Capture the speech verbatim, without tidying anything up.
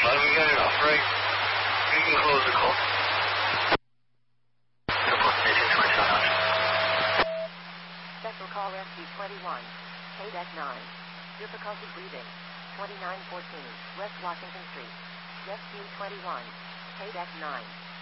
fine. We got it off, right? You can close the call. Special call Rescue twenty-one. K D E C nine. Difficulty breathing. twenty-nine fourteen West Washington Street. Rescue twenty-one. K D E C nine.